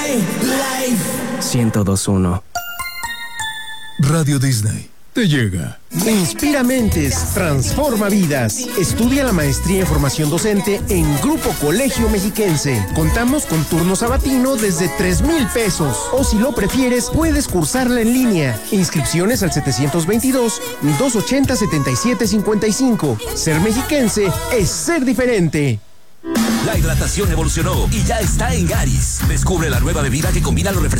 1021. Radio Disney te llega. Inspira mentes, transforma vidas. Estudia la maestría en formación docente en Grupo Colegio Mexiquense. Contamos con turno sabatino desde 3,000 pesos. O si lo prefieres, puedes cursarla en línea. Inscripciones al 722-280-7755. Ser mexiquense es ser diferente. La hidratación evolucionó y ya está en Garis. Descubre la nueva bebida que combina los refrescantes